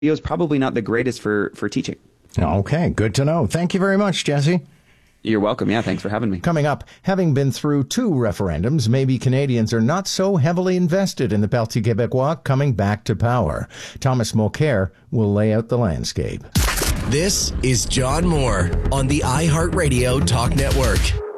is probably not the greatest for teaching. Okay, good to know. Thank you very much, Jesse. You're welcome. Yeah, thanks for having me. Coming up, having been through 2 referendums, maybe Canadians are not so heavily invested in the Parti Québécois coming back to power. Thomas Mulcair will lay out the landscape. This is John Moore on the iHeartRadio Talk Network.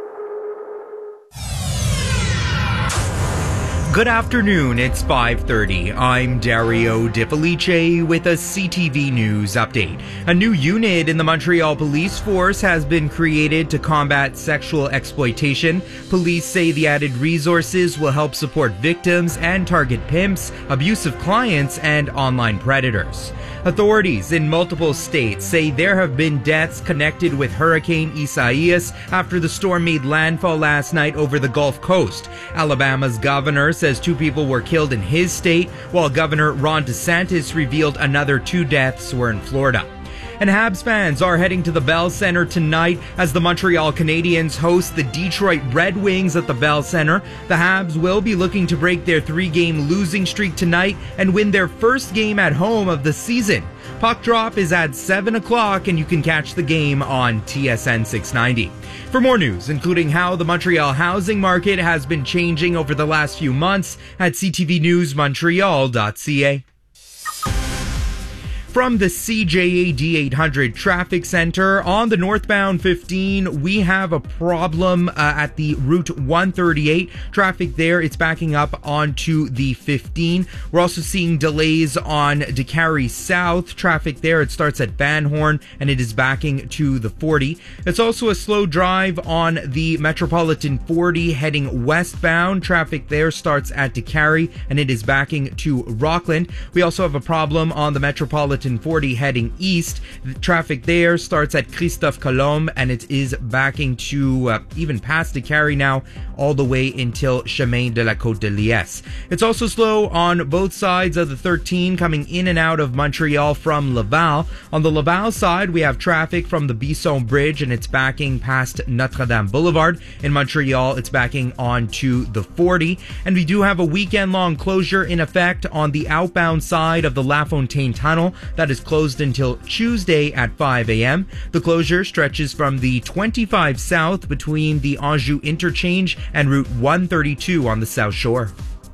Good afternoon, it's 5:30. I'm Dario Di Felice with a CTV News update. A new unit in the Montreal Police Force has been created to combat sexual exploitation. Police say the added resources will help support victims and target pimps, abusive clients, and online predators. Authorities in multiple states say there have been deaths connected with Hurricane Isaias after the storm made landfall last night over the Gulf Coast. Alabama's governor says 2 people were killed in his state, while Governor Ron DeSantis revealed another 2 deaths were in Florida. And Habs fans are heading to the Bell Center tonight as the Montreal Canadiens host the Detroit Red Wings at the Bell Center. The Habs will be looking to break their 3-game losing streak tonight and win their first game at home of the season. Puck drop is at 7 o'clock and you can catch the game on TSN 690. For more news, including how the Montreal housing market has been changing over the last few months, at ctvnewsmontreal.ca. From the CJAD 800 Traffic Center on the northbound 15, we have a problem at the Route 138. Traffic there, it's backing up onto the 15. We're also seeing delays on DeCarry South. Traffic there, it starts at Van Horn and it is backing to the 40. It's also a slow drive on the Metropolitan 40 heading westbound. Traffic there starts at DeCarry and it is backing to Rockland. We also have a problem on the Metropolitan 40 heading east. The traffic there starts at Christophe Colomb and it is backing to even past DeCarry now, all the way until Chemin de la Côte de Liesse. It's also slow on both sides of the 13 coming in and out of Montreal from Laval. On the Laval side, we have traffic from the Bisson Bridge and it's backing past Notre-Dame Boulevard. In Montreal, it's backing onto the 40. And we do have a weekend-long closure in effect on the outbound side of the La Fontaine Tunnel. That is closed until Tuesday at 5 a.m. The closure stretches from the 25 south between the Anjou Interchange and Route 132 on the South Shore.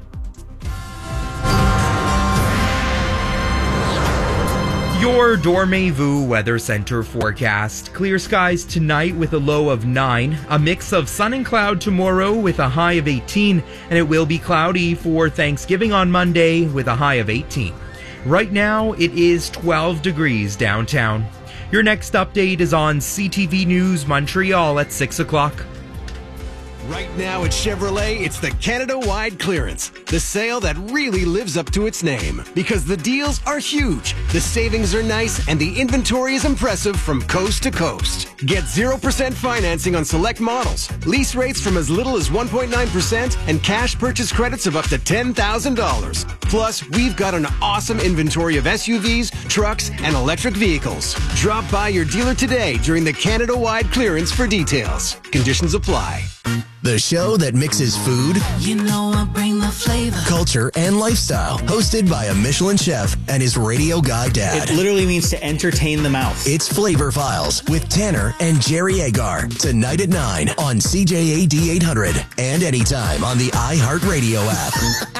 Your Dormez-vous Weather Center forecast. Clear skies tonight with a low of 9. A mix of sun and cloud tomorrow with a high of 18. And it will be cloudy for Thanksgiving on Monday with a high of 18. Right now, it is 12 degrees downtown. Your next update is on CTV News Montreal at 6 o'clock. Right now at Chevrolet, it's the Canada-wide clearance. The sale that really lives up to its name. Because the deals are huge, the savings are nice, and the inventory is impressive from coast to coast. Get 0% financing on select models, lease rates from as little as 1.9%, and cash purchase credits of up to $10,000. Plus, we've got an awesome inventory of SUVs, trucks, and electric vehicles. Drop by your dealer today during the Canada-wide clearance for details. Conditions apply. The show that mixes food, you know I bring the flavor, culture, and lifestyle. Hosted by a Michelin chef and his radio guy dad. It literally means to entertain the mouth. It's Flavor Files with Tanner and Jerry Agar. Tonight at 9 on CJAD 800 and anytime on the iHeartRadio app.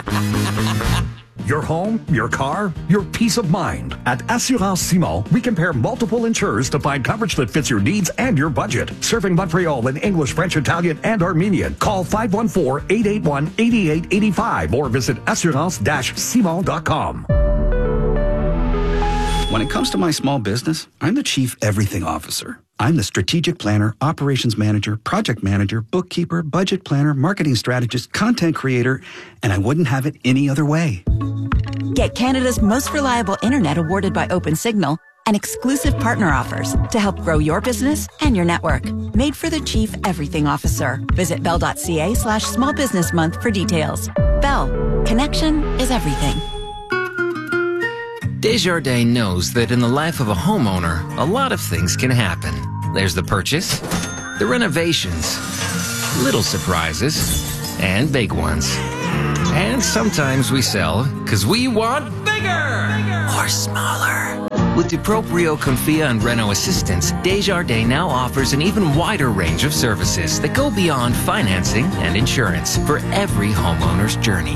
Your home, your car, your peace of mind. At Assurance Simon, we compare multiple insurers to find coverage that fits your needs and your budget. Serving Montreal in English, French, Italian, and Armenian. Call 514-881-8885 or visit assurance-simon.com. When it comes to my small business, I'm the Chief Everything Officer. I'm the strategic planner, operations manager, project manager, bookkeeper, budget planner, marketing strategist, content creator, and I wouldn't have it any other way. Get Canada's most reliable internet awarded by OpenSignal and exclusive partner offers to help grow your business and your network. Made for the Chief Everything Officer. Visit bell.ca/small business month for details. Bell. Connection is everything. Desjardins knows that in the life of a homeowner, a lot of things can happen. There's the purchase, the renovations, little surprises, and big ones. And sometimes we sell because we want bigger or smaller. With Duproprio Confia and Renault Assistance, Desjardins now offers an even wider range of services that go beyond financing and insurance for every homeowner's journey.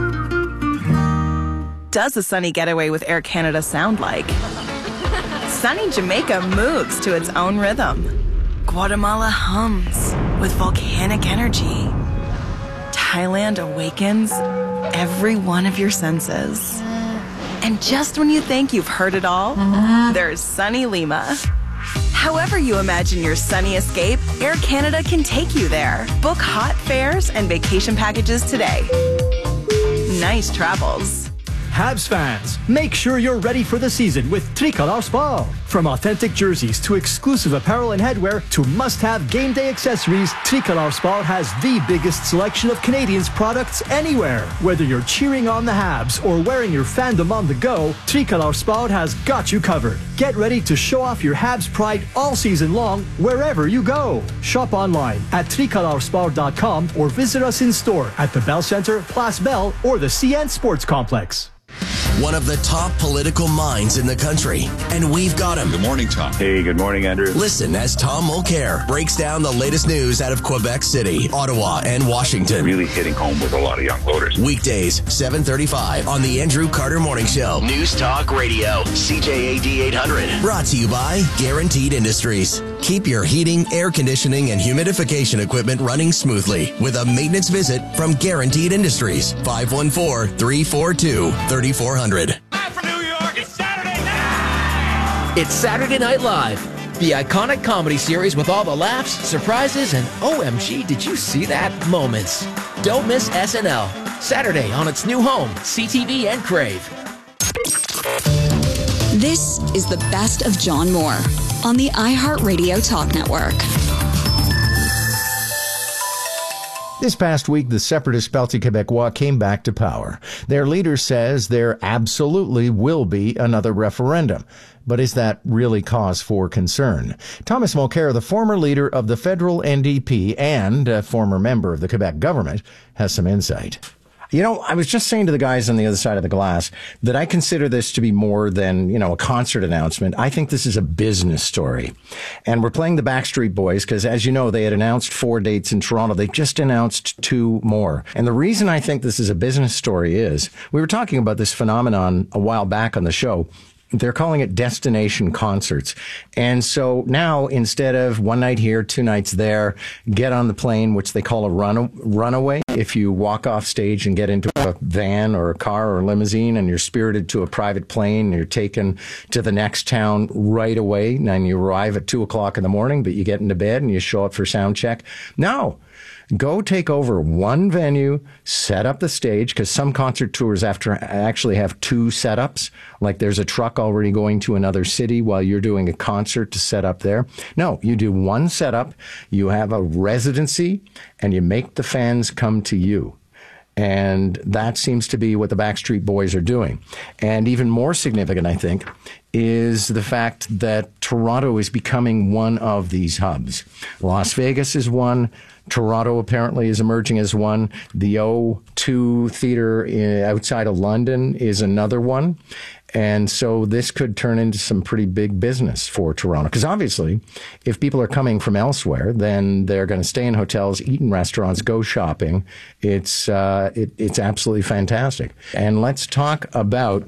Does a sunny getaway with Air Canada sound like? Sunny Jamaica moves to its own rhythm. Guatemala hums with volcanic energy. Thailand awakens every one of your senses. And just when you think you've heard it all, there's sunny Lima. However you imagine your sunny escape, Air Canada can take you there. Book hot fares and vacation packages today. Nice travels. Habs fans, make sure you're ready for the season with Tricolor Sport. From authentic jerseys to exclusive apparel and headwear to must-have game day accessories, Tricolor Sport has the biggest selection of Canadians products anywhere. Whether you're cheering on the Habs or wearing your fandom on the go, Tricolor Sport has got you covered. Get ready to show off your Habs pride all season long wherever you go. Shop online at tricolorsport.com or visit us in store at the Bell Centre, Place Bell, or the CN Sports Complex. One of the top political minds in the country, and we've got him. Good morning, Tom. Hey, good morning, Andrew. Listen as Tom Mulcair breaks down the latest news out of Quebec City, Ottawa, and Washington. Really hitting home with a lot of young voters. Weekdays, 7:35 on the Andrew Carter Morning Show. News Talk Radio, CJAD 800. Brought to you by Guaranteed Industries. Keep your heating, air conditioning, and humidification equipment running smoothly with a maintenance visit from Guaranteed Industries. 514-342-3400. It's Saturday Night Live, the iconic comedy series with all the laughs, surprises, and OMG, did you see that moments. Don't miss SNL, Saturday on its new home, CTV and Crave. This is the best of John Moore on the iHeartRadio Talk Network. This past week, the separatist Parti Québécois came back to power. Their leader says there absolutely will be another referendum. But is that really cause for concern? Thomas Mulcair, the former leader of the federal NDP and a former member of the Quebec government, has some insight. You know, I was just saying to the guys on the other side of the glass that I consider this to be more than, a concert announcement. I think this is a business story. And we're playing the Backstreet Boys because, as you know, they had announced 4 dates in Toronto. They just announced 2 more. And the reason I think this is a business story is we were talking about this phenomenon a while back on the show. They're calling it destination concerts. And so now, instead of 1 night here, 2 nights there, get on the plane, which they call a runaway. If you walk off stage and get into a van or a car or a limousine and you're spirited to a private plane, you're taken to the next town right away, and you arrive at 2 o'clock in the morning, but you get into bed and you show up for sound check. No. Go take over one venue, set up the stage, because some concert tours actually have 2 setups. Like there's a truck already going to another city while you're doing a concert to set up there. No, you do one setup, you have a residency, and you make the fans come to you. And that seems to be what the Backstreet Boys are doing. And even more significant, I think, is the fact that Toronto is becoming one of these hubs. Las Vegas is one. Toronto apparently is emerging as one. The O2 Theatre outside of London is another one. And so this could turn into some pretty big business for Toronto. Because obviously, if people are coming from elsewhere, then they're going to stay in hotels, eat in restaurants, go shopping. It's absolutely fantastic. And let's talk about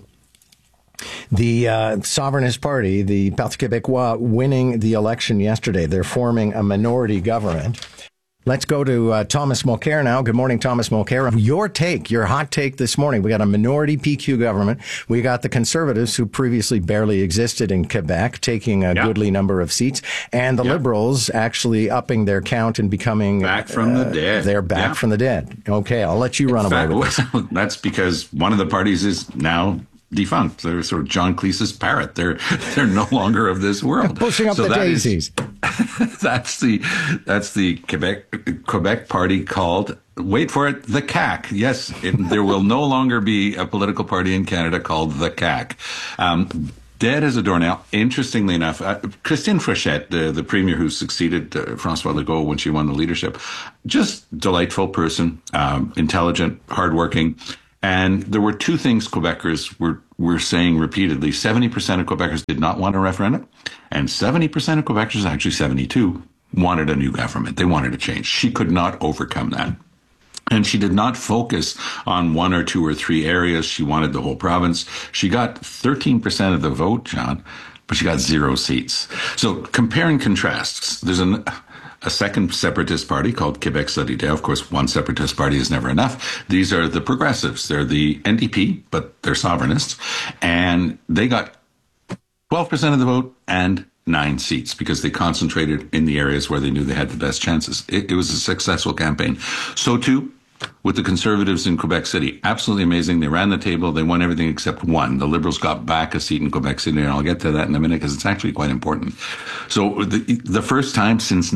the Sovereignist Party, the Parti Québécois, winning the election yesterday. They're forming a minority government. Let's go to Thomas Mulcair now. Good morning, Thomas Mulcair. Your hot take this morning. We got a minority PQ government. We got the Conservatives, who previously barely existed in Quebec, taking a goodly number of seats, and the Liberals actually upping their count and becoming back from the dead. They're back from the dead. Okay, I'll let you run away with this. That's because one of the parties is now defunct. They're sort of John Cleese's parrot. They're no longer of this world. Pushing up the daisies. That's the Quebec party called, wait for it, the CAQ. Yes, there will no longer be a political party in Canada called the CAQ. Dead as a doornail. Interestingly enough, Christine Fréchette, the premier who succeeded François Legault when she won the leadership, just delightful person, intelligent, hardworking. And there were 2 things Quebecers were we're saying repeatedly, 70% of Quebecers did not want a referendum, and 70% of Quebecers, actually 72, wanted a new government. They wanted a change. She could not overcome that. And she did not focus on one or two or three areas. She wanted the whole province. She got 13% of the vote, John, but she got 0 seats. So compare and contrast. There's a second separatist party called Québec Solidaire. Of course, one separatist party is never enough. These are the progressives. They're the NDP, but they're sovereignists. And they got 12% of the vote and 9 seats because they concentrated in the areas where they knew they had the best chances. It was a successful campaign. So too with the Conservatives in Quebec City. Absolutely amazing. They ran the table. They won everything except one. The Liberals got back a seat in Quebec City, and I'll get to that in a minute because it's actually quite important. So the first time since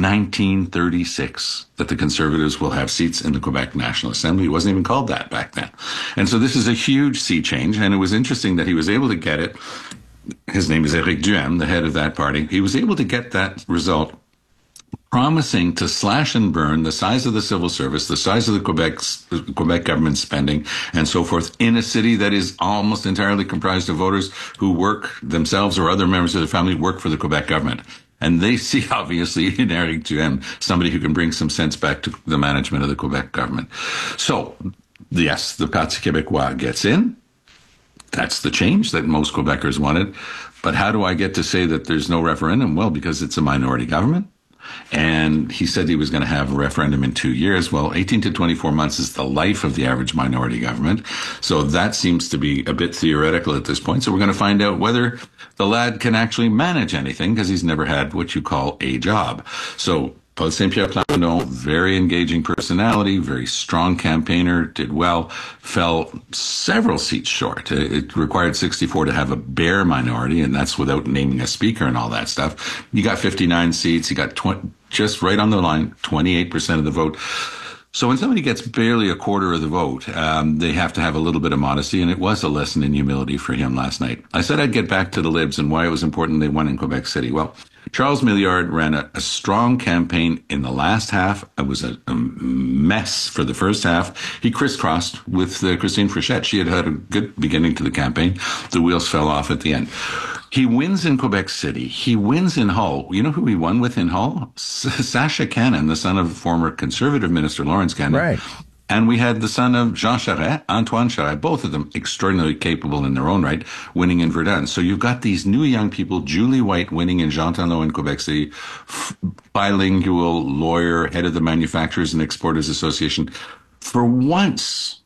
1936 that the Conservatives will have seats in the Quebec National Assembly. It wasn't even called that back then. And so this is a huge sea change, and it was interesting that he was able to get it. His name is Éric Duhem, the head of that party. He was able to get that result, promising to slash and burn the size of the civil service, the size of the Quebec government spending, and so forth, in a city that is almost entirely comprised of voters who work themselves or other members of their family work for the Quebec government. And they see, obviously, in Éric Duhem, somebody who can bring some sense back to the management of the Quebec government. So, yes, the Parti Québécois gets in. That's the change that most Quebecers wanted. But how do I get to say that there's no referendum? Well, because it's a minority government. And he said he was going to have a referendum in 2 years. Well, 18 to 24 months is the life of the average minority government. So that seems to be a bit theoretical at this point. So we're going to find out whether the lad can actually manage anything because he's never had what you call a job. So Paul Saint-Pierre Plamondon, very engaging personality, very strong campaigner, did well, fell several seats short. It required 64 to have a bare minority, and that's without naming a speaker and all that stuff. He got 59 seats. He got just right on the line, 28% of the vote. So when somebody gets barely a quarter of the vote, they have to have a little bit of modesty, and it was a lesson in humility for him last night. I said I'd get back to the Libs and why it was important they won in Quebec City. Well, Charles Milliard ran a strong campaign in the last half. It was a mess for the first half. He crisscrossed with Christine Fréchette. She had a good beginning to the campaign. The wheels fell off at the end. He wins in Quebec City. He wins in Hull. You know who he won with in Hull? Sacha Cannon, the son of former Conservative Minister Lawrence Cannon. Right. And we had the son of Jean Charest, Antoine Charest, both of them extraordinarily capable in their own right, winning in Verdun. So you've got these new young people, Julie White winning in Jean Talon in Quebec City, bilingual lawyer, head of the Manufacturers and Exporters Association. For once,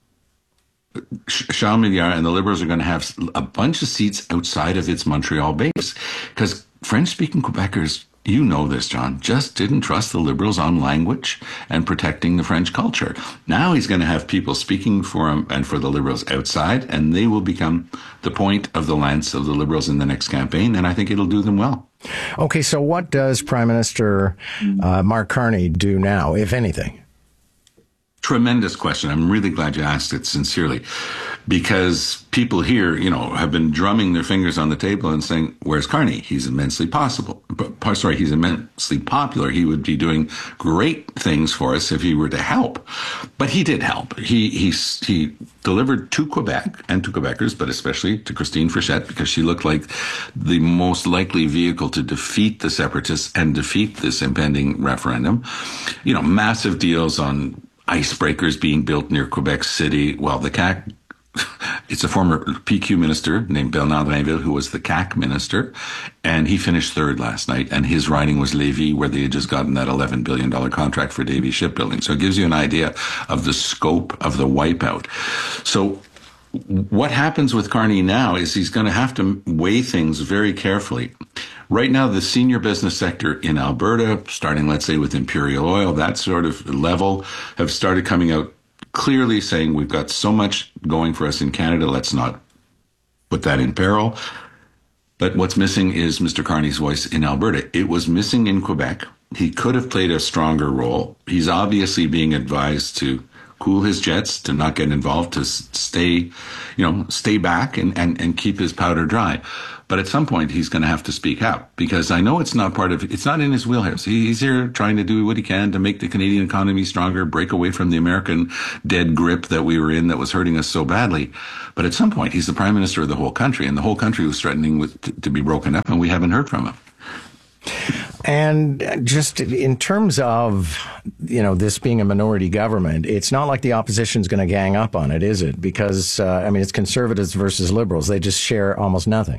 Charles Milliard and the Liberals are going to have a bunch of seats outside of its Montreal base. Because French-speaking Quebecers, you know this, John, just didn't trust the Liberals on language and protecting the French culture. Now he's going to have people speaking for him and for the Liberals outside, and they will become the point of the lance of the Liberals in the next campaign, and I think it'll do them well. Okay, so what does Prime Minister Mark Carney do now, if anything? Tremendous question. I'm really glad you asked it sincerely, because people here, have been drumming their fingers on the table and saying, where's Carney? He's immensely he's immensely popular. He would be doing great things for us if he were to help. But he did help. He delivered to Quebec and to Quebecers, but especially to Christine Fréchette, because she looked like the most likely vehicle to defeat the separatists and defeat this impending referendum. Massive deals on icebreakers being built near Quebec City. Well, the CAQ, it's a former PQ minister named Bernard Drinville who was the CAQ minister, and he finished third last night, and his riding was Lévis, where they had just gotten that $11 billion contract for Davie Shipbuilding. So it gives you an idea of the scope of the wipeout. So what happens with Carney now is he's going to have to weigh things very carefully. Right now, the senior business sector in Alberta, starting, let's say, with Imperial Oil, that sort of level, have started coming out clearly saying we've got so much going for us in Canada, let's not put that in peril. But what's missing is Mr. Carney's voice in Alberta. It was missing in Quebec. He could have played a stronger role. He's obviously being advised to cool his jets, to not get involved, to stay back and keep his powder dry. But at some point, he's going to have to speak out, because I know it's not in his wheelhouse. He's here trying to do what he can to make the Canadian economy stronger, break away from the American dead grip that we were in that was hurting us so badly. But at some point, he's the Prime Minister of the whole country, and the whole country was threatening to be broken up, and we haven't heard from him. And just in terms of, this being a minority government, it's not like the opposition's going to gang up on it, is it? Because, it's Conservatives versus Liberals. They just share almost nothing.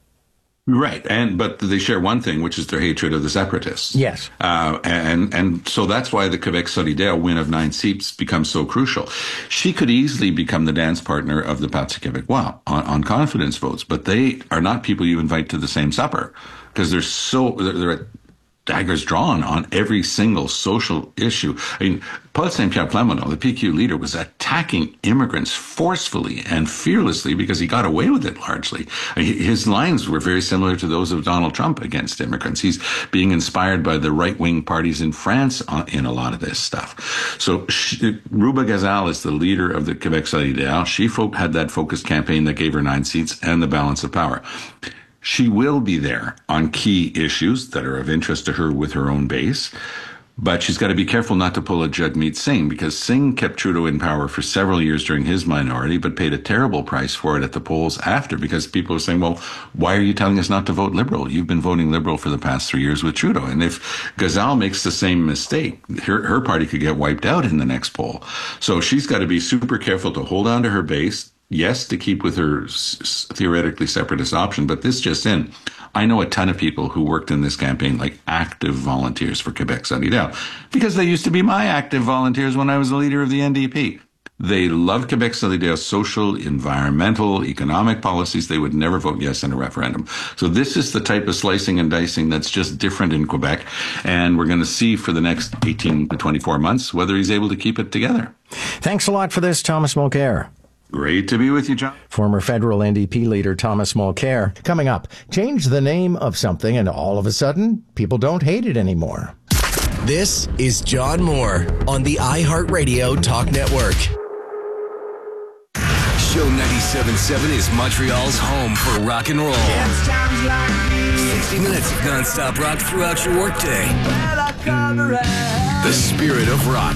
Right. But they share one thing, which is their hatred of the separatists. Yes. And so that's why the Quebec Solidaire win of 9 seats becomes so crucial. She could easily become the dance partner of the Parti Québécois on confidence votes, but they are not people you invite to the same supper, because they're at daggers drawn on every single social issue. I mean, Paul Saint-Pierre Plamondon, the PQ leader, was attacking immigrants forcefully and fearlessly because he got away with it largely. His lines were very similar to those of Donald Trump against immigrants. He's being inspired by the right-wing parties in France in a lot of this stuff. So Rouba Gazal is the leader of the Quebec Solidaire. She had that focused campaign that gave her 9 seats and the balance of power. She will be there on key issues that are of interest to her with her own base, but she's got to be careful not to pull a Jagmeet Singh, because Singh kept Trudeau in power for several years during his minority, but paid a terrible price for it at the polls after, because people were saying, well, why are you telling us not to vote Liberal? You've been voting Liberal for the past 3 years with Trudeau. And if Gazal makes the same mistake, her party could get wiped out in the next poll. So she's got to be super careful to hold on to her base. Yes, to keep with her theoretically separatist option, but this just in. I know a ton of people who worked in this campaign like active volunteers for Quebec Solidaire, because they used to be my active volunteers when I was the leader of the NDP. They love Quebec Solidaire's social, environmental, economic policies. They would never vote yes in a referendum. So this is the type of slicing and dicing that's just different in Quebec, and we're going to see for the next 18 to 24 months whether he's able to keep it together. Thanks a lot for this, Thomas Mulcair. Great to be with you, John. Former federal NDP leader Thomas Mulcair. Coming up, change the name of something and all of a sudden, people don't hate it anymore. This is John Moore on the iHeartRadio Talk Network. Show 97.7 is Montreal's home for rock and roll. 60 minutes of non-stop rock throughout your workday. The spirit of rock.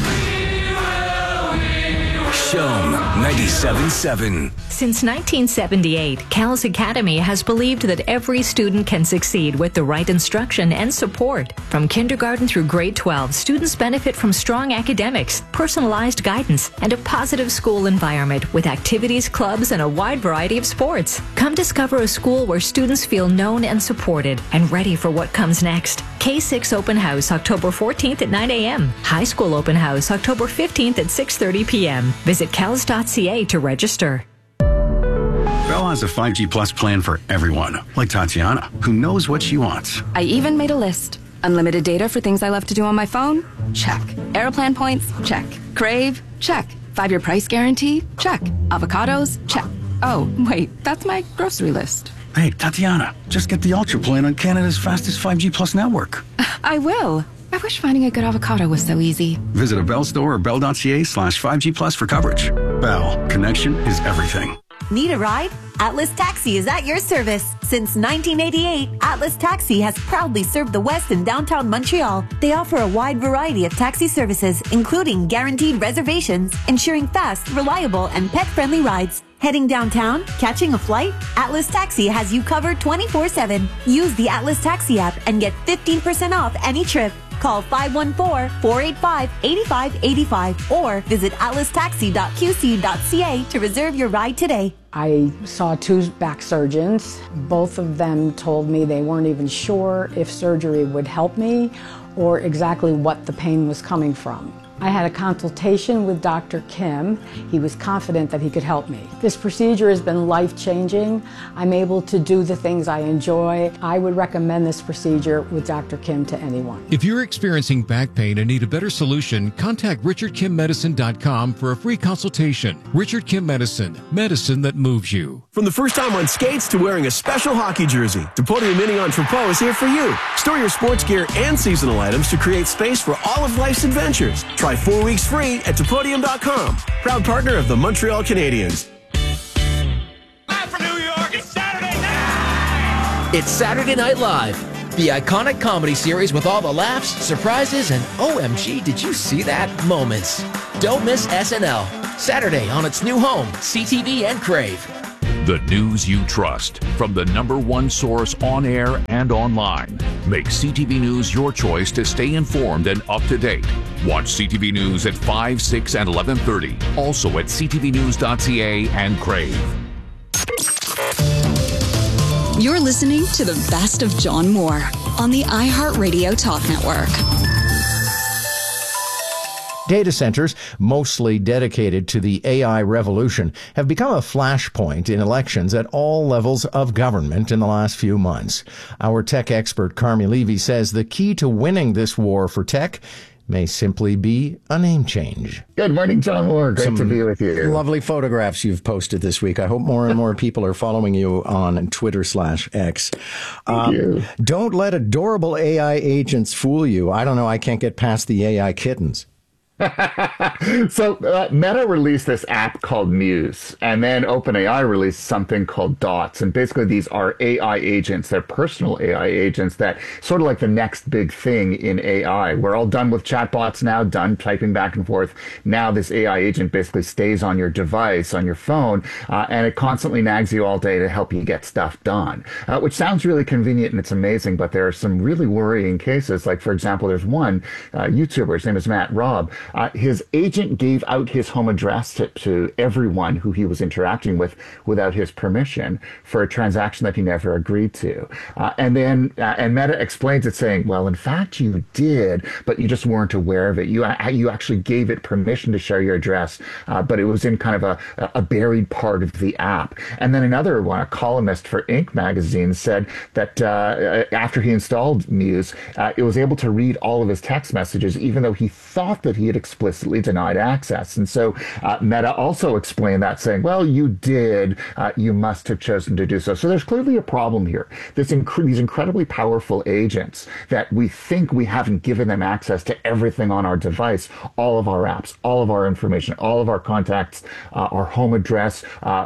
Show 97.7. Since 1978, Cal's Academy has believed that every student can succeed with the right instruction and support. From kindergarten through grade 12, students benefit from strong academics, personalized guidance, and a positive school environment with activities, clubs, and a wide variety of sports. Come discover a school where students feel known and supported and ready for what comes next. K6 Open House, October 14th at 9 a.m. High School Open House, October 15th at 6:30 p.m. Visit cals.ca to register. Bell has a 5G Plus plan for everyone, like Tatiana, who knows what she wants. I even made a list. Unlimited data for things I love to do on my phone? Check. Aeroplan points? Check. Crave? Check. 5-year price guarantee? Check. Avocados? Check. Oh, wait, that's my grocery list. Hey, Tatiana, just get the Ultra plan on Canada's fastest 5G Plus network. I will. I wish finding a good avocado was so easy. Visit a Bell store or bell.ca/5G Plus for coverage. Bell, connection is everything. Need a ride? Atlas Taxi is at your service. Since 1988, Atlas Taxi has proudly served the West and downtown Montreal. They offer a wide variety of taxi services, including guaranteed reservations, ensuring fast, reliable, and pet-friendly rides. Heading downtown? Catching a flight? Atlas Taxi has you covered 24/7. Use the Atlas Taxi app and get 15% off any trip. Call 514-485-8585 or visit atlastaxi.qc.ca to reserve your ride today. I saw 2 back surgeons. Both of them told me they weren't even sure if surgery would help me or exactly what the pain was coming from. I had a consultation with Dr. Kim. He was confident that he could help me. This procedure has been life-changing. I'm able to do the things I enjoy. I would recommend this procedure with Dr. Kim to anyone. If you're experiencing back pain and need a better solution, contact richardkimmedicine.com for a free consultation. Richard Kim Medicine, medicine that moves you. From the first time on skates to wearing a special hockey jersey, Depodium Mini Entrepot is here for you. Store your sports gear and seasonal items to create space for all of life's adventures. Try 4 weeks free at Depodium.com. Proud partner of the Montreal Canadiens. Live from New York, it's Saturday night! It's Saturday Night Live, the iconic comedy series with all the laughs, surprises, and OMG, did you see that moments. Don't miss SNL, Saturday on its new home, CTV and Crave. The news you trust from the #1 source on air and online. Make CTV News your choice to stay informed and up to date. Watch CTV News at 5, 6, and 11:30. Also at ctvnews.ca and Crave. You're listening to the best of John Moore on the iHeartRadio Talk Network. Data centers, mostly dedicated to the AI revolution, have become a flashpoint in elections at all levels of government in the last few months. Our tech expert Carmi Levy says the key to winning this war for tech may simply be a name change. Good morning, John Moore. Great to be with you. Lovely photographs you've posted this week. I hope more and more people are following you on Twitter/X. Thank you. Don't let adorable AI agents fool you. I don't know. I can't get past the AI kittens. So Meta released this app called Muse, and then OpenAI released something called Dots. And basically these are AI agents. They're personal AI agents that sort of like the next big thing in AI. We're all done with chatbots now, done typing back and forth. Now this AI agent basically stays on your device, on your phone, and it constantly nags you all day to help you get stuff done, which sounds really convenient and it's amazing, but there are some really worrying cases. Like, for example, there's one YouTuber, his name is Matt Robb. His agent gave out his home address to everyone who he was interacting with without his permission for a transaction that he never agreed to. And Meta explains it saying, well, in fact, you did, but you just weren't aware of it. You actually gave it permission to share your address, but it was in kind of a buried part of the app. And then another one, a columnist for Inc. magazine, said that after he installed Muse, it was able to read all of his text messages, even though he thought that he had explicitly denied access. And so Meta also explained that, saying, well, you did, you must have chosen to do so. So there's clearly a problem here. These incredibly powerful agents that we think we haven't given them access to everything on our device, all of our apps, all of our information, all of our contacts, our home address,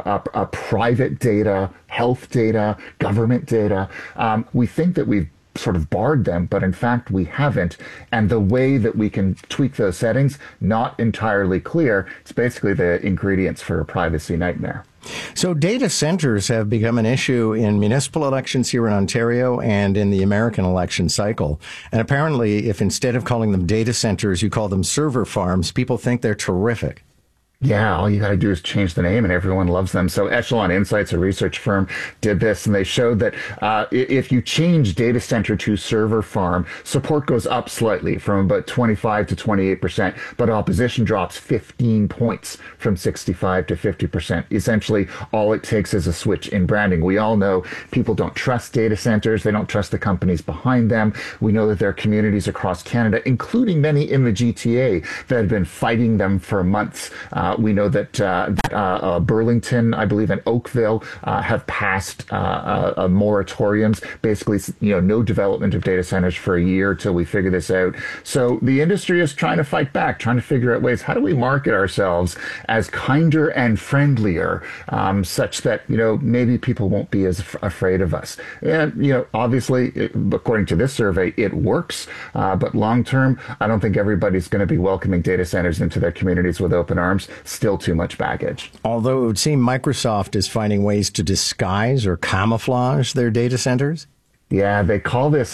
private data, health data, government data. We think that we've sort of barred them, but in fact we haven't. And the way that we can tweak those settings, not entirely clear. It's basically the ingredients for a privacy nightmare. So data centers have become an issue in municipal elections here in Ontario and in the American election cycle. And apparently, if instead of calling them data centers, you call them server farms, people think they're terrific. Yeah, all you got to do is change the name and everyone loves them. So Echelon Insights, a research firm, did this, and they showed that if you change data center to server farm, support goes up slightly from about 25 to 28%, but opposition drops 15 points from 65 to 50%. Essentially, all it takes is a switch in branding. We all know people don't trust data centers. They don't trust the companies behind them. We know that there are communities across Canada, including many in the GTA, that have been fighting them for months. We know that Burlington, I believe, and Oakville have passed moratoriums, basically, no development of data centers for a year till we figure this out. So the industry is trying to fight back, trying to figure out ways, how do we market ourselves as kinder and friendlier, such that, maybe people won't be as afraid of us. And, obviously, according to this survey, it works, but long term, I don't think everybody's going to be welcoming data centers into their communities with open arms. Still too much baggage. Although it would seem Microsoft is finding ways to disguise or camouflage their data centers. Yeah, they call this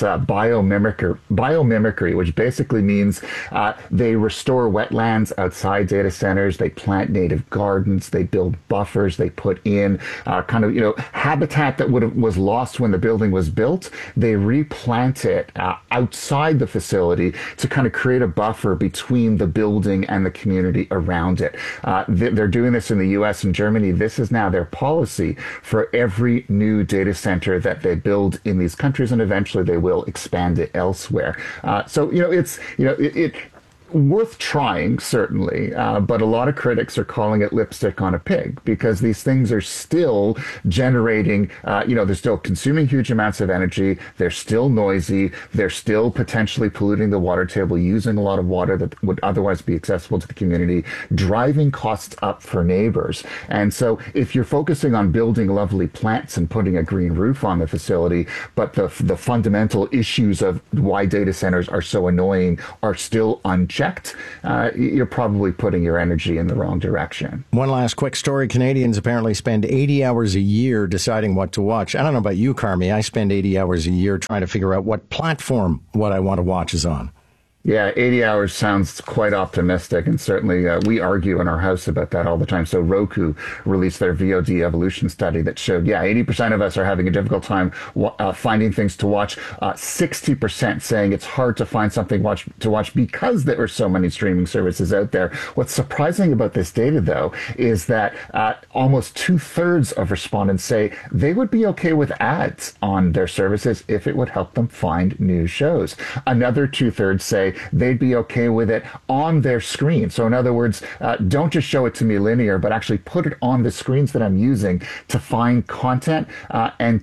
biomimicry, which basically means they restore wetlands outside data centers, they plant native gardens, they build buffers, they put in habitat that was lost when the building was built. They replant it outside the facility to kind of create a buffer between the building and the community around it. They're doing this in the U.S. and Germany. This is now their policy for every new data center that they build in these countries, and eventually they will expand it elsewhere. worth trying, certainly, but a lot of critics are calling it lipstick on a pig because these things are still generating, they're still consuming huge amounts of energy, they're still noisy, they're still potentially polluting the water table, using a lot of water that would otherwise be accessible to the community, driving costs up for neighbors. And so if you're focusing on building lovely plants and putting a green roof on the facility, but the fundamental issues of why data centers are so annoying are still unchecked, you're probably putting your energy in the wrong direction. One last quick story. Canadians apparently spend 80 hours a year deciding what to watch. I don't know about you, Carmi. I spend 80 hours a year trying to figure out what platform what I want to watch is on. Yeah, 80 hours sounds quite optimistic, and certainly we argue in our house about that all the time. So Roku released their VOD evolution study that showed, 80% of us are having a difficult time finding things to watch. 60% saying it's hard to find something to watch because there are so many streaming services out there. What's surprising about this data, though, is that almost 2/3 of respondents say they would be okay with ads on their services if it would help them find new shows. Another 2/3 say they'd be okay with it on their screen. So in other words, don't just show it to me linear, but actually put it on the screens that I'm using to find content. And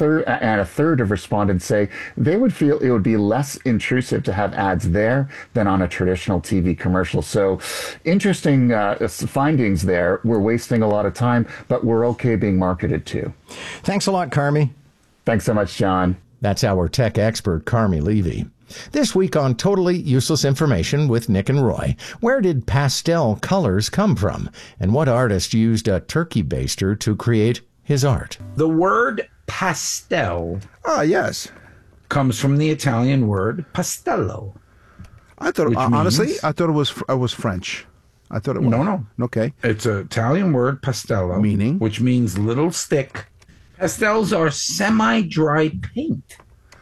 a third of respondents say they would feel it would be less intrusive to have ads there than on a traditional TV commercial. So interesting findings there. We're wasting a lot of time, but we're okay being marketed to. Thanks a lot, Carmi. Thanks so much, John. That's our tech expert, Carmi Levy. This week on Totally Useless Information with Nick and Roy, where did pastel colors come from? And what artist used a turkey baster to create his art? The word pastel comes from the Italian word pastello. I thought, honestly, I thought it was French. I thought it was. No. Okay. It's an Italian word, pastello. Meaning? Which means little stick. Pastels are semi-dry paint.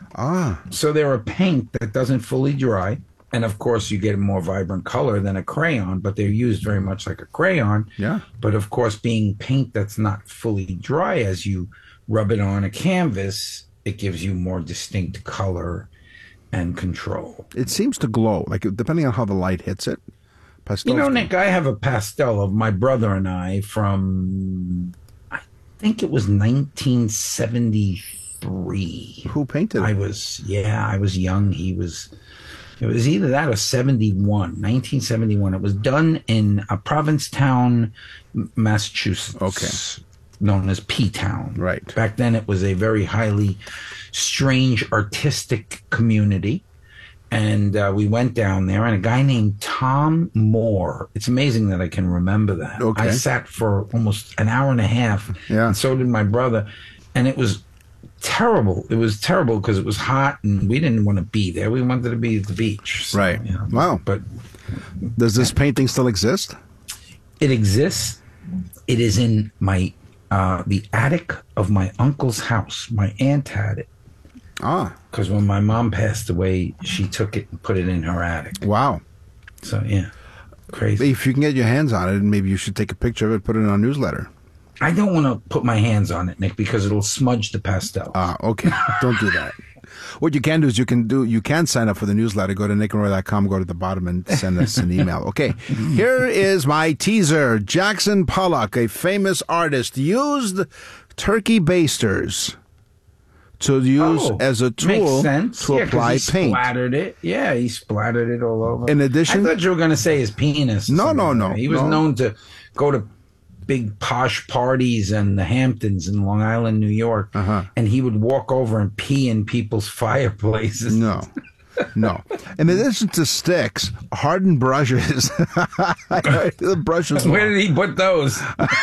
So they're a paint that doesn't fully dry. And of course, you get a more vibrant color than a crayon, but they're used very much like a crayon. Yeah. But of course, being paint that's not fully dry, as you rub it on a canvas, it gives you more distinct color and control. It seems to glow, like depending on how the light hits it. Pastels Nick, I have a pastel of my brother and I from, I think it was 1973. Who painted it? I was young. It was either that or 1971. It was done in Provincetown, Massachusetts. Okay. Known as P-Town. Right. Back then it was a very highly strange artistic community. And we went down there, and a guy named Tom Moore. It's amazing that I can remember that. Okay. I sat for almost an hour and a half. Yeah. And so did my brother. And it was terrible. It was terrible because it was hot and we didn't want to be there. We wanted to be at the beach. So, right. Wow. But does this painting still exist? It exists. It is in my the attic of my uncle's house. My aunt had it. Because when my mom passed away, she took it and put it in her attic. Wow. So yeah, crazy. If you can get your hands on it, maybe you should take a picture of it, put it in our newsletter. I don't want to put my hands on it, Nick, because it'll smudge the pastel. Okay. Don't do that. What you can do is you can sign up for the newsletter. Go to nickandroy.com, go to the bottom and send us an email. Okay. Here is my teaser. Jackson Pollock, a famous artist, used turkey basters to use as a tool to apply he paint. Splattered it. Yeah, he splattered it all over. In addition, I thought you were going to say his penis. No. He was known to go to big posh parties in the Hamptons in Long Island, New York, and he would walk over and pee in people's fireplaces. No. In addition to sticks, hardened brushes. The brushes. Where did he put those?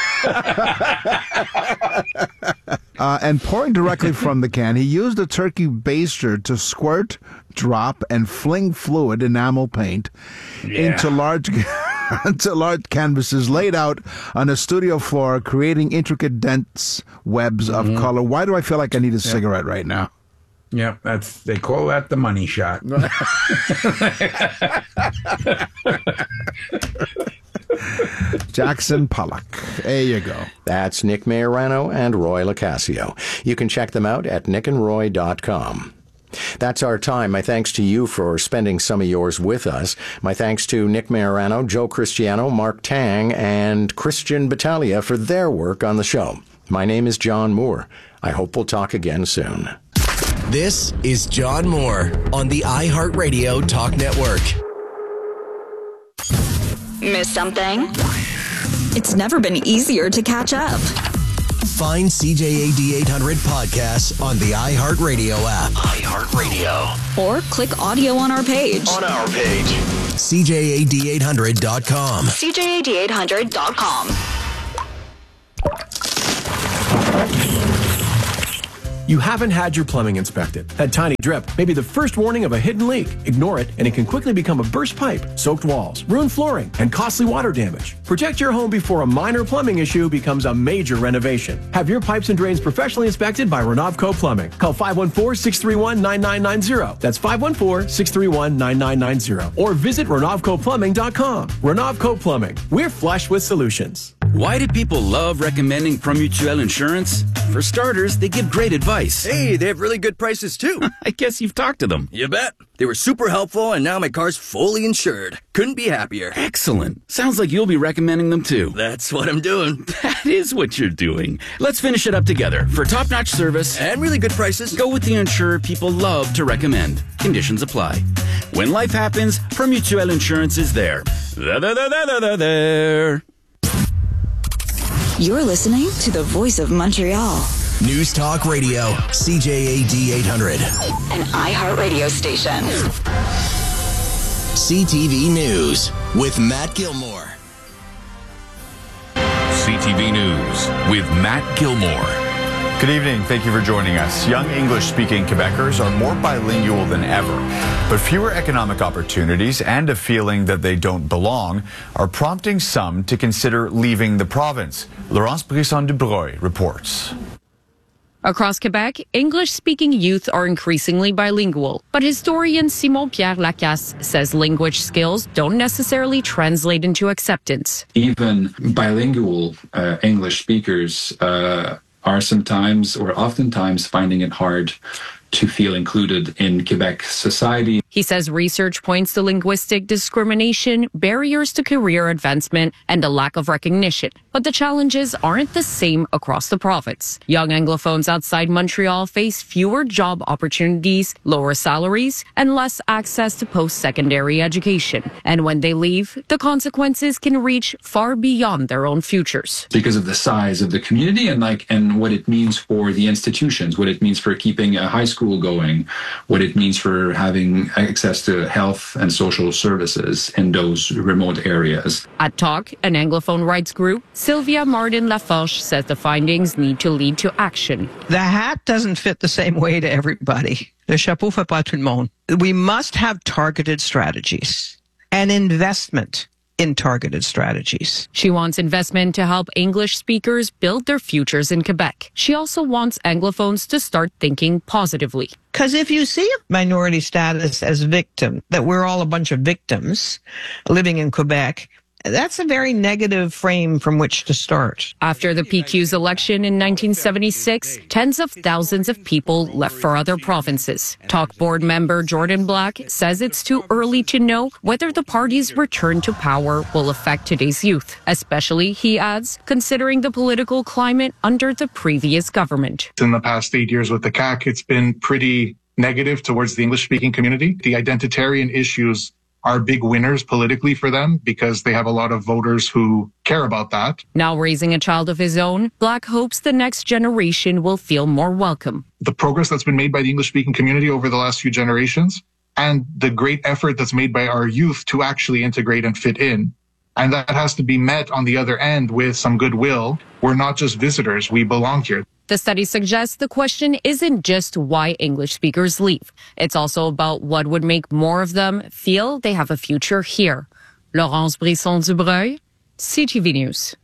And pouring directly from the can, he used a turkey baster to squirt, drop, and fling fluid enamel paint into large canvases laid out on a studio floor, creating intricate, dense webs of color. Why do I feel like I need a cigarette right now? Yeah, they call that the money shot. Jackson Pollock. There you go. That's Nick Majorano and Roy LoCascio. You can check them out at nickandroy.com. That's our time. My thanks to you for spending some of yours with us. My thanks to Nick Majorano, Joe Cristiano, Mark Tang, and Christian Battaglia for their work on the show. My name is John Moore. I hope we'll talk again soon. This is John Moore on the iHeartRadio Talk Network. Miss something? It's never been easier to catch up. Find CJAD 800 podcasts on the iHeartRadio app. iHeartRadio. Or click audio on our page. CJAD800.com. CJAD800.com. You haven't had your plumbing inspected. That tiny drip may be the first warning of a hidden leak. Ignore it, and it can quickly become a burst pipe, soaked walls, ruined flooring, and costly water damage. Protect your home before a minor plumbing issue becomes a major renovation. Have your pipes and drains professionally inspected by Renovco Plumbing. Call 514-631-9990. That's 514-631-9990. Or visit RenovcoPlumbing.com. Renovco Plumbing. We're flush with solutions. Why do people love recommending Promutuel Insurance? For starters, they give great advice. Hey, they have really good prices too. I guess you've talked to them. You bet. They were super helpful, and now my car's fully insured. Couldn't be happier. Excellent. Sounds like you'll be recommending them too. That's what I'm doing. That is what you're doing. Let's finish it up together. For top-notch service and really good prices, go with the insurer people love to recommend. Conditions apply. When life happens, Promutuel Insurance is there. There. You're listening to the Voice of Montreal. News Talk Radio, CJAD 800. An iHeartRadio station. CTV News with Matt Gilmore. CTV News with Matt Gilmore. Good evening. Thank you for joining us. Young English-speaking Quebecers are more bilingual than ever, but fewer economic opportunities and a feeling that they don't belong are prompting some to consider leaving the province. Laurence Brisson-Dubreuil reports. Across Quebec, English-speaking youth are increasingly bilingual, but historian Simon-Pierre Lacasse says language skills don't necessarily translate into acceptance. Even bilingual English speakers are sometimes or oftentimes finding it hard to feel included in Quebec society. He says research points to linguistic discrimination, barriers to career advancement, and a lack of recognition. But the challenges aren't the same across the province. Young Anglophones outside Montreal face fewer job opportunities, lower salaries, and less access to post-secondary education. And when they leave, the consequences can reach far beyond their own futures. Because of the size of the community and what it means for the institutions, what it means for keeping a high school going, what it means for having access to health and social services in those remote areas. At Talk, an Anglophone rights group, Sylvia Martin Laforge says the findings need to lead to action. The hat doesn't fit the same way to everybody. Le chapeau fait pas tout le monde. We must have targeted strategies and investment in targeted strategies. She wants investment to help English speakers build their futures in Quebec. She also wants Anglophones to start thinking positively. Because if you see minority status as victim, that we're all a bunch of victims living in Quebec, that's a very negative frame from which to start. After the PQ's election in 1976, tens of thousands of people left for other provinces. Talk board member Jordan Black says it's too early to know whether the party's return to power will affect today's youth, especially, he adds, considering the political climate under the previous government. In the past 8 years with the CAQ, it's been pretty negative towards the English-speaking community. The identitarian issues are big winners politically for them because they have a lot of voters who care about that. Now raising a child of his own, Black hopes the next generation will feel more welcome. The progress that's been made by the English-speaking community over the last few generations and the great effort that's made by our youth to actually integrate and fit in. And that has to be met on the other end with some goodwill. We're not just visitors, we belong here. The study suggests the question isn't just why English speakers leave. It's also about what would make more of them feel they have a future here. Laurence Brisson-Dubreuil, CTV News.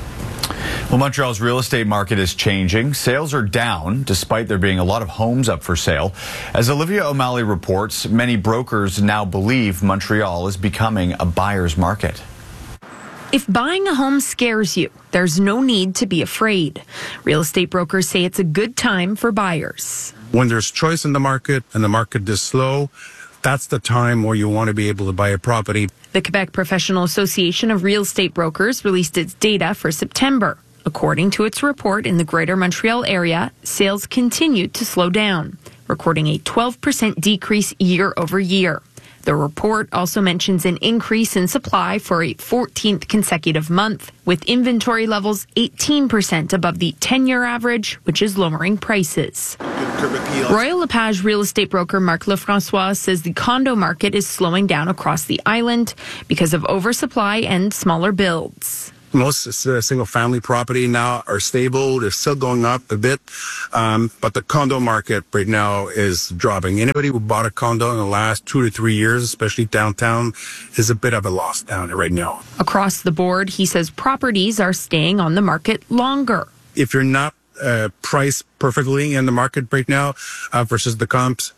Well, Montreal's real estate market is changing. Sales are down, despite there being a lot of homes up for sale. As Olivia O'Malley reports, many brokers now believe Montreal is becoming a buyer's market. If buying a home scares you, there's no need to be afraid. Real estate brokers say it's a good time for buyers. When there's choice in the market and the market is slow, that's the time where you want to be able to buy a property. The Quebec Professional Association of Real Estate Brokers released its data for September. According to its report, in the Greater Montreal area, sales continued to slow down, recording a 12% decrease year over year. The report also mentions an increase in supply for a 14th consecutive month, with inventory levels 18% above the 10-year average, which is lowering prices. Royal LePage real estate broker Marc Lefrançois says the condo market is slowing down across the island because of oversupply and smaller builds. Most single-family property now are stable. They're still going up a bit, but the condo market right now is dropping. Anybody who bought a condo in the last 2 to 3 years, especially downtown, is a bit of a loss down there right now. Across the board, he says properties are staying on the market longer. If you're not priced perfectly in the market right now versus the comps,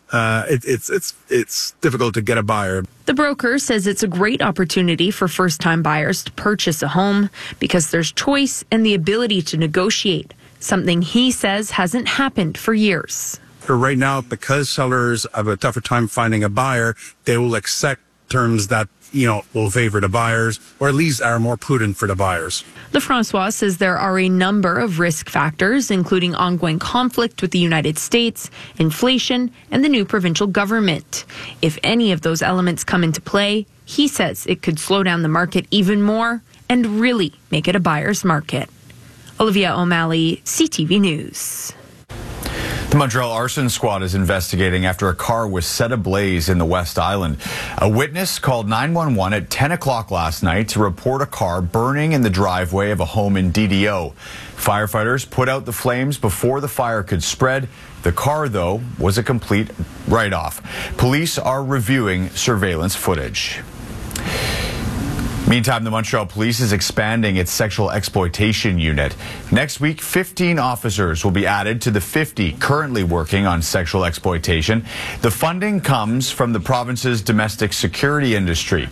it's difficult to get a buyer. The broker says it's a great opportunity for first-time buyers to purchase a home because there's choice and the ability to negotiate, something he says hasn't happened for years. For right now, because sellers have a tougher time finding a buyer, they will accept terms that will favor the buyers, or at least are more prudent for the buyers. Lefrançois says there are a number of risk factors, including ongoing conflict with the United States, inflation, and the new provincial government. If any of those elements come into play, he says it could slow down the market even more and really make it a buyer's market. Olivia O'Malley, CTV News. The Montreal Arson Squad is investigating after a car was set ablaze in the West Island. A witness called 911 at 10 o'clock last night to report a car burning in the driveway of a home in DDO. Firefighters put out the flames before the fire could spread. The car, though, was a complete write-off. Police are reviewing surveillance footage. Meantime, the Montreal Police is expanding its sexual exploitation unit. Next week, 15 officers will be added to the 50 currently working on sexual exploitation. The funding comes from the province's domestic security ministry.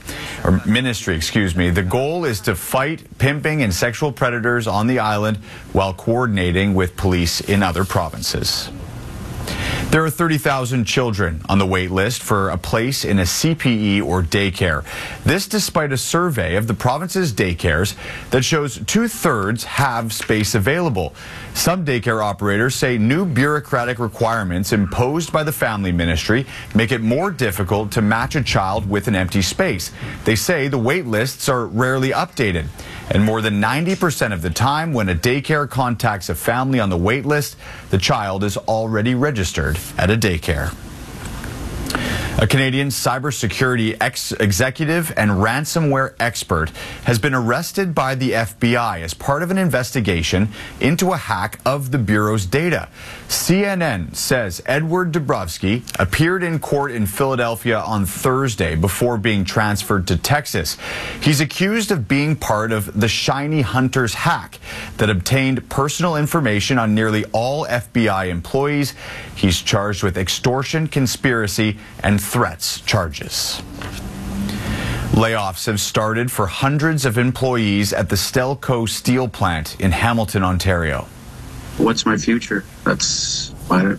The goal is to fight pimping and sexual predators on the island while coordinating with police in other provinces. There are 30,000 children on the wait list for a place in a CPE or daycare. This despite a survey of the province's daycares that shows 2/3 have space available. Some daycare operators say new bureaucratic requirements imposed by the family ministry make it more difficult to match a child with an empty space. They say the wait lists are rarely updated. And more than 90% of the time when a daycare contacts a family on the wait list, the child is already registered at a daycare. A Canadian cybersecurity executive and ransomware expert has been arrested by the FBI as part of an investigation into a hack of the Bureau's data. CNN says Edward Dubrovsky appeared in court in Philadelphia on Thursday before being transferred to Texas. He's accused of being part of the Shiny Hunters hack that obtained personal information on nearly all FBI employees. He's charged with extortion, conspiracy, and threats charges. Layoffs have started for hundreds of employees at the Stelco steel plant in Hamilton, Ontario. What's my future? That's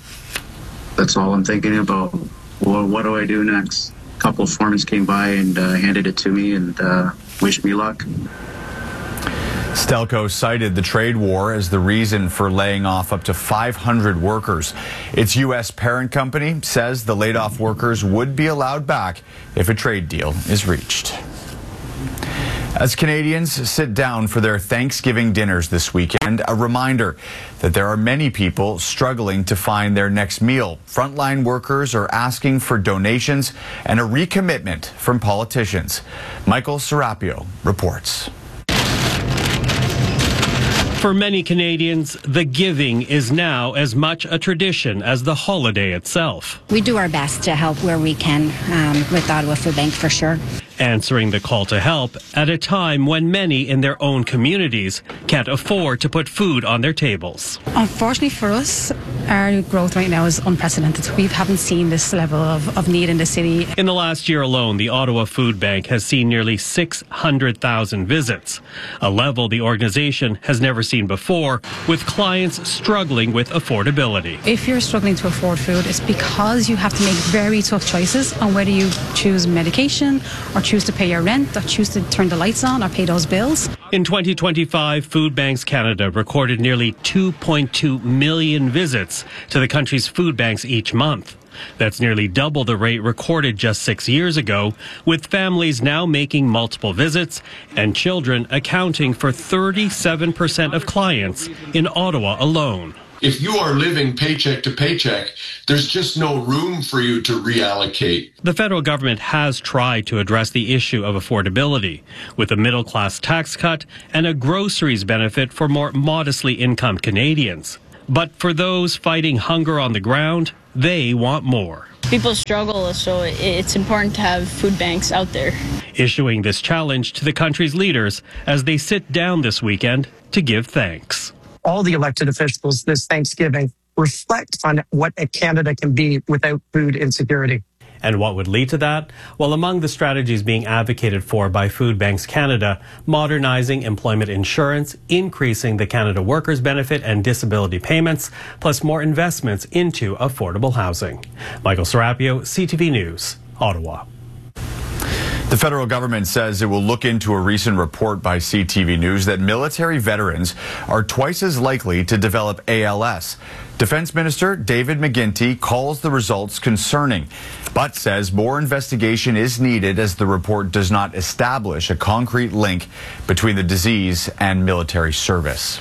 all I'm thinking about. Well, what do I do next? A couple of foremen came by and handed it to me and wished me luck. Stelco cited the trade war as the reason for laying off up to 500 workers. Its U.S. parent company says the laid-off workers would be allowed back if a trade deal is reached. As Canadians sit down for their Thanksgiving dinners this weekend, a reminder that there are many people struggling to find their next meal. Frontline workers are asking for donations and a recommitment from politicians. Michael Serapio reports. For many Canadians, the giving is now as much a tradition as the holiday itself. We do our best to help where we can with Ottawa Food Bank for sure. answering the call to help at a time when many in their own communities can't afford to put food on their tables. Unfortunately for us, our growth right now is unprecedented. We haven't seen this level of need in the city. In the last year alone, the Ottawa Food Bank has seen nearly 600,000 visits, a level the organization has never seen before, with clients struggling with affordability. If you're struggling to afford food, it's because you have to make very tough choices on whether you choose medication or choose to pay your rent or choose to turn the lights on or pay those bills. In 2025, Food Banks Canada recorded nearly 2.2 million visits to the country's food banks each month. That's nearly double the rate recorded just 6 years ago, with families now making multiple visits and children accounting for 37% of clients in Ottawa alone. If you are living paycheck to paycheck, there's just no room for you to reallocate. The federal government has tried to address the issue of affordability with a middle-class tax cut and a groceries benefit for more modestly income Canadians. But for those fighting hunger on the ground, they want more. People struggle, so it's important to have food banks out there. Issuing this challenge to the country's leaders as they sit down this weekend to give thanks. All the elected officials this Thanksgiving reflect on what a Canada can be without food insecurity. And what would lead to that? Well, among the strategies being advocated for by Food Banks Canada, modernizing employment insurance, increasing the Canada Workers Benefit and disability payments, plus more investments into affordable housing. Michael Serapio, CTV News, Ottawa. The federal government says it will look into a recent report by CTV News that military veterans are twice as likely to develop ALS. Defense Minister David McGuinty calls the results concerning, but says more investigation is needed as the report does not establish a concrete link between the disease and military service.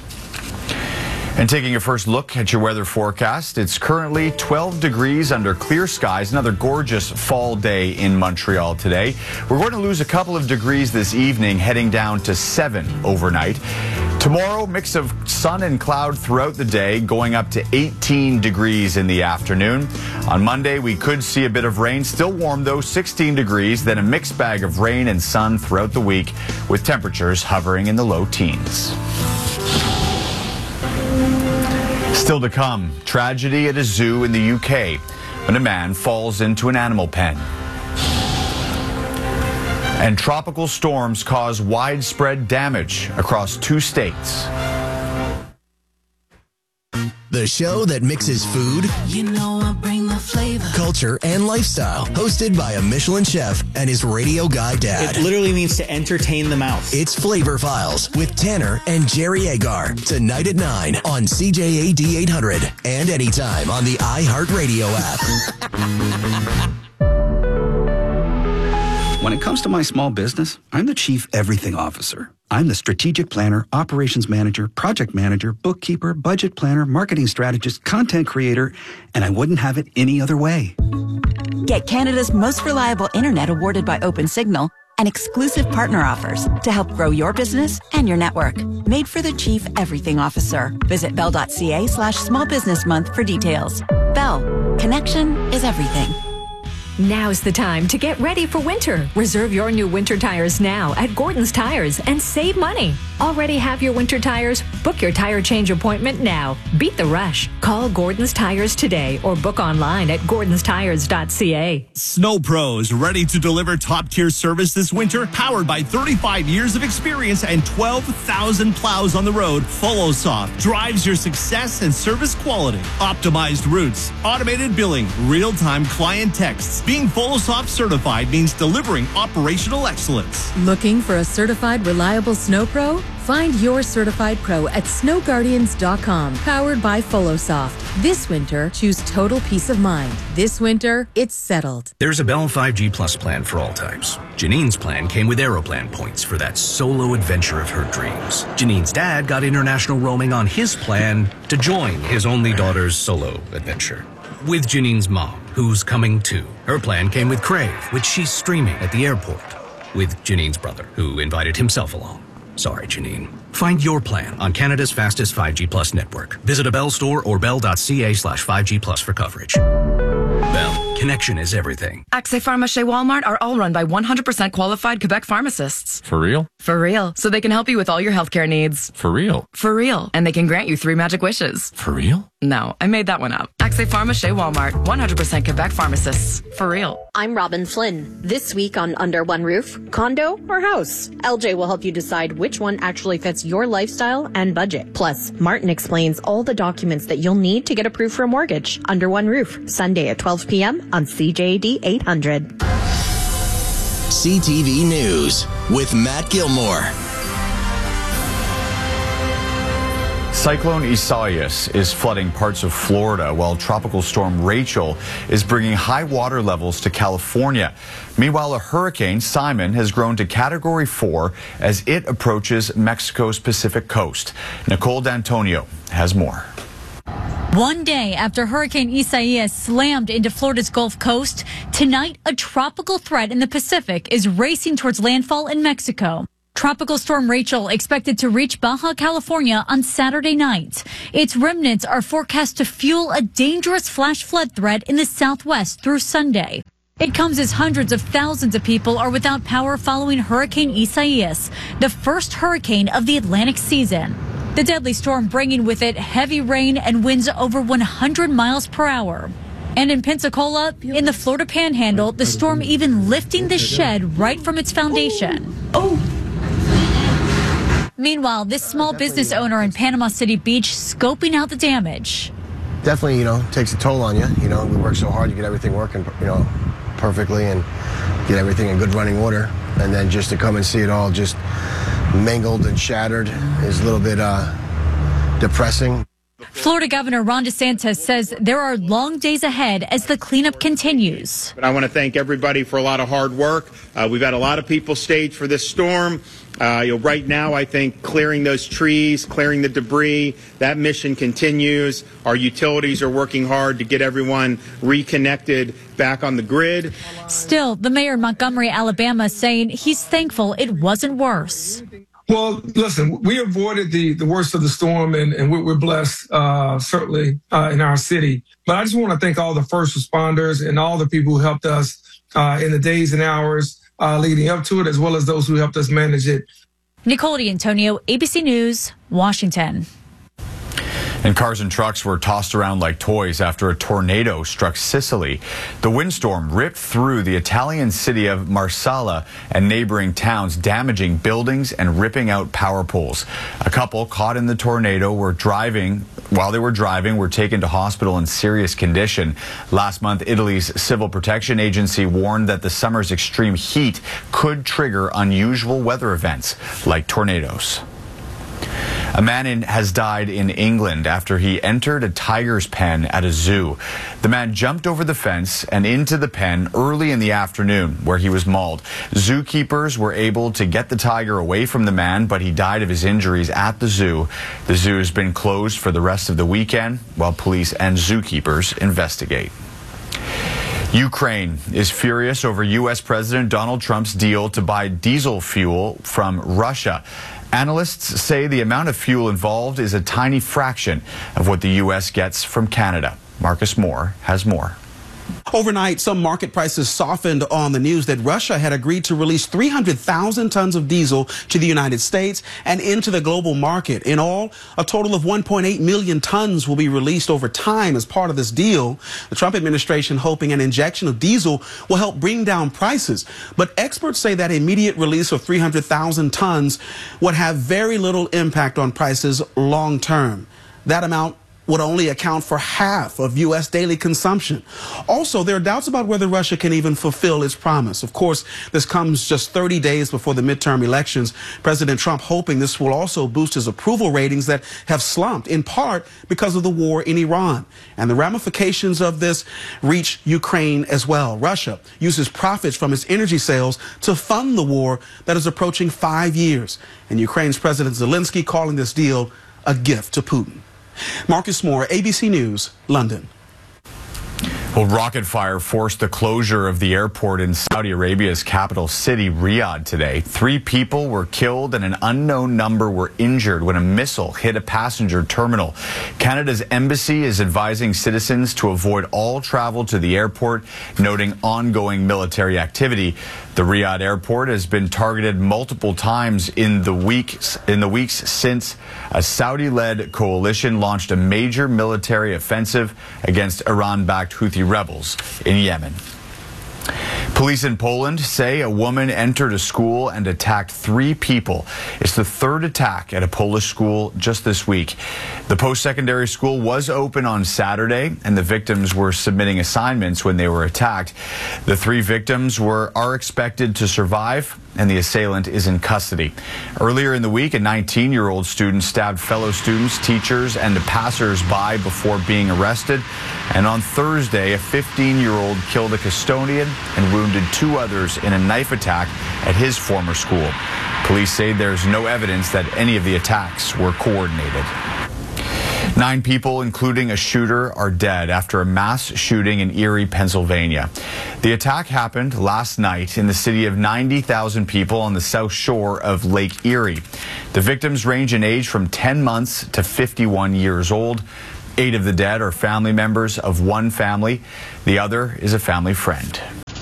And taking a first look at your weather forecast, it's currently 12 degrees under clear skies. Another gorgeous fall day in Montreal today. We're going to lose a couple of degrees this evening, heading down to 7 overnight. Tomorrow, mix of sun and cloud throughout the day, going up to 18 degrees in the afternoon. On Monday, we could see a bit of rain. Still warm, though, 16 degrees. Then a mixed bag of rain and sun throughout the week, with temperatures hovering in the low teens. Still to come, tragedy at a zoo in the UK when a man falls into an animal pen. And tropical storms cause widespread damage across 2 states. The show that mixes food, you know I bring the flavor, culture, and lifestyle. Hosted by a Michelin chef and his radio guy dad. It literally means to entertain the mouth. It's Flavor Files with Tanner and Jerry Agar. Tonight at 9 on CJAD 800 and anytime on the iHeartRadio app. When it comes to my small business, I'm the Chief Everything Officer. I'm the strategic planner, operations manager, project manager, bookkeeper, budget planner, marketing strategist, content creator, and I wouldn't have it any other way. Get Canada's most reliable internet awarded by OpenSignal and exclusive partner offers to help grow your business and your network. Made for the Chief Everything Officer. Visit bell.ca/small business month for details. Bell. Connection is everything. Now's the time to get ready for winter. Reserve your new winter tires now at Gordon's Tires and save money. Already have your winter tires? Book your tire change appointment now. Beat the rush. Call Gordon's Tires today or book online at gordonstires.ca. Snow Pros, ready to deliver top-tier service this winter? Powered by 35 years of experience and 12,000 plows on the road, FollowSoft drives your success and service quality. Optimized routes, automated billing, real-time client texts. Being FollowSoft certified means delivering operational excellence. Looking for a certified, reliable snow pro? Find your certified pro at snowguardians.com. Powered by FollowSoft. This winter, choose total peace of mind. This winter, it's settled. There's a Bell 5G Plus plan for all types. Janine's plan came with Aeroplan points for that solo adventure of her dreams. Janine's dad got international roaming on his plan to join his only daughter's solo adventure. With Janine's mom, who's coming too. Her plan came with Crave, which she's streaming at the airport. With Janine's brother, who invited himself along. Sorry, Janine. Find your plan on Canada's fastest 5G Plus network. Visit a Bell store or bell.ca/5G Plus for coverage. Bell, connection is everything. Accès Pharmacie Walmart are all run by 100% qualified Quebec pharmacists. For real? For real. So they can help you with all your healthcare needs. For real? For real. And they can grant you 3 magic wishes. For real? No, I made that one up. Accès Pharmacie Walmart, 100% Quebec pharmacists. For real. I'm Robin Flynn. This week on Under One Roof, condo or house? LJ will help you decide which one actually fits your lifestyle and budget. Plus, Martin explains all the documents that you'll need to get approved for a mortgage. Under One Roof, Sunday at 12 p.m. on CJAD 800. CTV News with Matt Gilmore. Cyclone Isaias is flooding parts of Florida, while Tropical Storm Rachel is bringing high water levels to California. Meanwhile, a hurricane, Simon, has grown to Category 4 as it approaches Mexico's Pacific coast. Nicole D'Antonio has more. One day after Hurricane Isaias slammed into Florida's Gulf Coast, tonight a tropical threat in the Pacific is racing towards landfall in Mexico. Tropical Storm Rachel expected to reach Baja California on Saturday night. Its remnants are forecast to fuel a dangerous flash flood threat in the southwest through Sunday. It comes as hundreds of thousands of people are without power following Hurricane Isaias, the first hurricane of the Atlantic season. The deadly storm bringing with it heavy rain and winds over 100 miles per hour. And in Pensacola, in the Florida Panhandle, the storm even lifting the shed right from its foundation. Meanwhile, this small business owner in Panama City Beach scoping out the damage. Definitely, takes a toll on you. We work so hard to get everything working, perfectly and get everything in good running order. And then just to come and see it all just mangled and shattered is a little bit depressing. Florida Governor Ron DeSantis says there are long days ahead as the cleanup continues. But I want to thank everybody for a lot of hard work. We've had a lot of people staged for this storm. Right now, I think clearing those trees, clearing the debris, that mission continues. Our utilities are working hard to get everyone reconnected back on the grid. Still, the mayor of Montgomery, Alabama, saying he's thankful it wasn't worse. Well, listen, we avoided the worst of the storm, and we're blessed, certainly, in our city. But I just want to thank all the first responders and all the people who helped us in the days and hours leading up to it, as well as those who helped us manage it. Nicole D'Antonio, ABC News, Washington. And cars and trucks were tossed around like toys after a tornado struck Sicily. The windstorm ripped through the Italian city of Marsala and neighboring towns, damaging buildings and ripping out power poles. A couple caught in the tornado were taken to hospital in serious condition. Last month, Italy's Civil Protection Agency warned that the summer's extreme heat could trigger unusual weather events like tornadoes. A man has died in England after he entered a tiger's pen at a zoo. The man jumped over the fence and into the pen early in the afternoon, where he was mauled. Zookeepers were able to get the tiger away from the man, but he died of his injuries at the zoo. The zoo has been closed for the rest of the weekend while police and zookeepers investigate. Ukraine is furious over U.S. President Donald Trump's deal to buy diesel fuel from Russia. Analysts say the amount of fuel involved is a tiny fraction of what the U.S. gets from Canada. Marcus Moore has more. Overnight, some market prices softened on the news that Russia had agreed to release 300,000 tons of diesel to the United States and into the global market. In all, a total of 1.8 million tons will be released over time as part of this deal. The Trump administration hoping an injection of diesel will help bring down prices. But experts say that immediate release of 300,000 tons would have very little impact on prices long term. That amount would only account for half of U.S. daily consumption. Also, there are doubts about whether Russia can even fulfill its promise. Of course, this comes just 30 days before the midterm elections. President Trump hoping this will also boost his approval ratings that have slumped, in part because of the war in Iran. And the ramifications of this reach Ukraine as well. Russia uses profits from its energy sales to fund the war that is approaching 5 years. And Ukraine's President Zelensky calling this deal a gift to Putin. Marcus Moore, ABC News, London. Well, rocket fire forced the closure of the airport in Saudi Arabia's capital city, Riyadh, today. 3 people were killed and an unknown number were injured when a missile hit a passenger terminal. Canada's embassy is advising citizens to avoid all travel to the airport, noting ongoing military activity. The Riyadh airport has been targeted multiple times in the weeks since a Saudi-led coalition launched a major military offensive against Iran-backed Houthi rebels in Yemen. Police in Poland say a woman entered a school and attacked 3 people. It's the 3rd attack at a Polish school just this week. The post-secondary school was open on Saturday, and the victims were submitting assignments when they were attacked. The 3 victims are expected to survive, and the assailant is in custody. Earlier in the week, a 19-year-old student stabbed fellow students, teachers, and passers-by before being arrested. And on Thursday, a 15-year-old killed a custodian and wounded 2 others in a knife attack at his former school. Police say there's no evidence that any of the attacks were coordinated. 9 people, including a shooter, are dead after a mass shooting in Erie, Pennsylvania. The attack happened last night in the city of 90,000 people on the south shore of Lake Erie. The victims range in age from 10 months to 51 years old. 8 of the dead are family members of one family. The other is a family friend.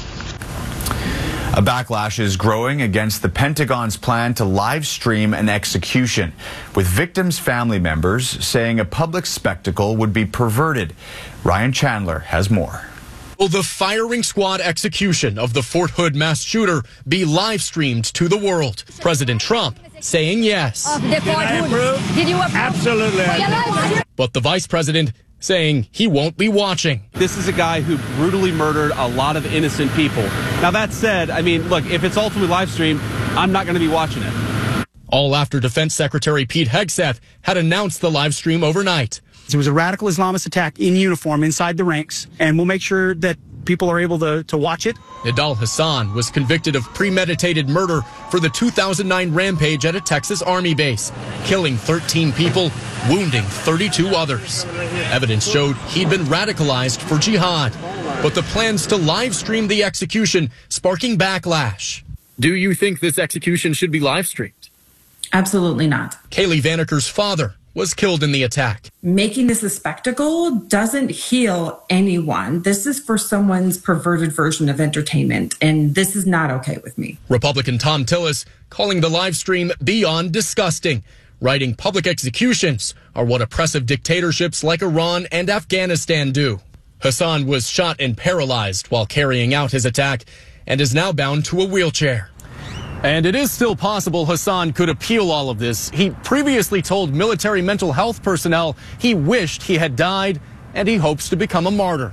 A backlash is growing against the Pentagon's plan to live stream an execution, with victims' family members saying a public spectacle would be perverted. Ryan Chandler has more. Will the firing squad execution of the Fort Hood mass shooter be live streamed to the world? President Trump saying yes. Did you approve? Absolutely. But the vice president saying he won't be watching. This is a guy who brutally murdered a lot of innocent people. Now, that said, I mean, look, if it's ultimately live streamed, I'm not going to be watching it. All after Defense Secretary Pete Hegseth had announced the live stream overnight. It was a radical Islamist attack in uniform inside the ranks, and we'll make sure that people are able to watch it. Nidal Hassan was convicted of premeditated murder for the 2009 rampage at a Texas Army base, killing 13 people, wounding 32 others. Evidence showed he'd been radicalized for jihad, but the plans to live stream the execution sparking backlash. Do you think this execution should be live streamed? Absolutely not. Kaylee Vanaker's father was killed in the attack. Making this a spectacle doesn't heal anyone. This is for someone's perverted version of entertainment, and this is not okay with me. Republican Tom Tillis calling the live stream beyond disgusting, writing public executions are what oppressive dictatorships like Iran and Afghanistan do. Hassan was shot and paralyzed while carrying out his attack and is now bound to a wheelchair. And it is still possible Hassan could appeal all of this. He previously told military mental health personnel he wished he had died, and he hopes to become a martyr.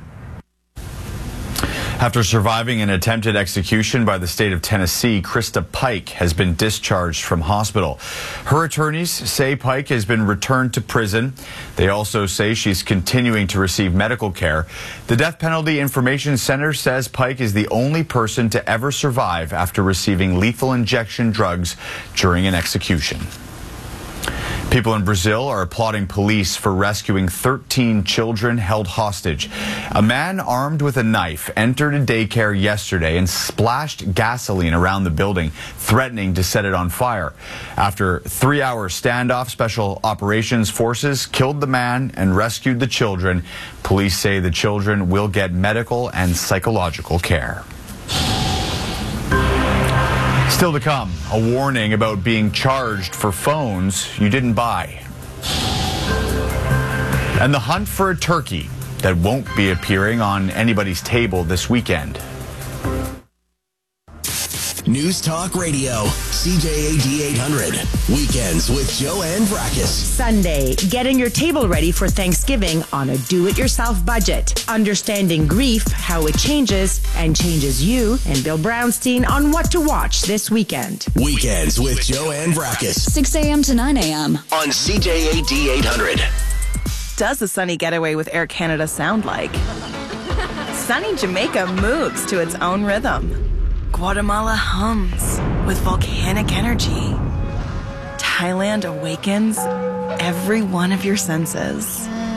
After surviving an attempted execution by the state of Tennessee, Krista Pike has been discharged from hospital. Her attorneys say Pike has been returned to prison. They also say she's continuing to receive medical care. The Death Penalty Information Center says Pike is the only person to ever survive after receiving lethal injection drugs during an execution. People in Brazil are applauding police for rescuing 13 children held hostage. A man armed with a knife entered a daycare yesterday and splashed gasoline around the building, threatening to set it on fire. After a 3-hour standoff, Special Operations Forces killed the man and rescued the children. Police say the children will get medical and psychological care. Still to come, a warning about being charged for phones you didn't buy. And the hunt for a turkey that won't be appearing on anybody's table this weekend. News Talk Radio, CJAD 800. Weekends with Joanne Vrackus. Sunday, getting your table ready for Thanksgiving on a do-it-yourself budget. Understanding grief, how it changes, and changes you, and Bill Brownstein on what to watch this weekend. Weekends with Joanne Vrackus. 6 a.m. to 9 a.m. On CJAD 800. Does a sunny getaway with Air Canada sound like? Sunny Jamaica moves to its own rhythm. Guatemala hums with volcanic energy. Thailand awakens every one of your senses.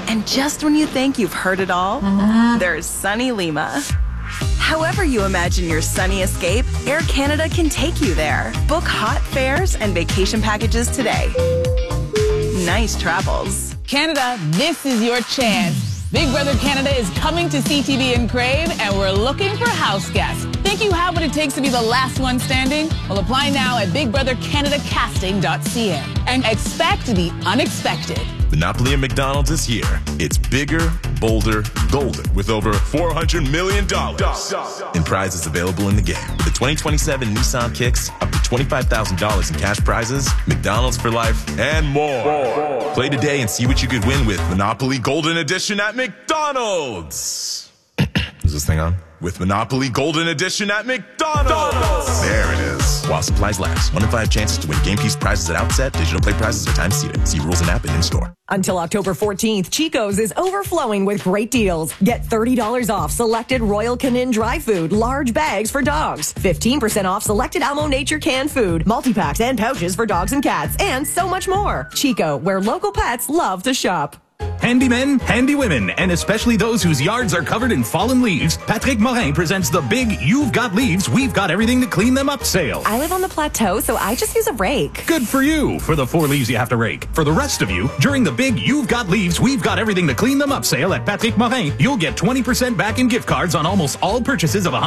And just when you think you've heard it all, there's sunny Lima. However you imagine your sunny escape, Air Canada can take you there. Book hot fares and vacation packages today. Nice travels. Canada, this is your chance. Big Brother Canada is coming to CTV and Crave, and we're looking for house guests. Think you have what it takes to be the last one standing? Well, apply now at BigBrotherCanadaCasting.ca and expect the unexpected. Monopoly at McDonald's is here. It's bigger, bolder, golden, with over $400 million in prizes available in the game. With the 2027 Nissan Kicks, up to $25,000 in cash prizes, McDonald's for life, and more. Play today and see what you could win with Monopoly Golden Edition at McDonald's. Is this thing on? With Monopoly Golden Edition at McDonald's. There it is. While supplies last. 1 in 5 chances to win game piece prizes at outset. Digital play prizes are time seated. See rules and app and in-store. Until October 14th, Chico's is overflowing with great deals. Get $30 off selected Royal Canin dry food, large bags for dogs. 15% off selected Almo Nature canned food, multi-packs and pouches for dogs and cats, and so much more. Chico, where local pets love to shop. Handy men, handy women, and especially those whose yards are covered in fallen leaves, Patrick Morin presents the big You've Got Leaves, We've Got Everything to Clean Them Up sale. I live on the plateau, so I just use a rake. Good for you, for the 4 leaves you have to rake. For the rest of you, during the big You've Got Leaves, We've Got Everything to Clean Them Up sale at Patrick Morin, you'll get 20% back in gift cards on almost all purchases of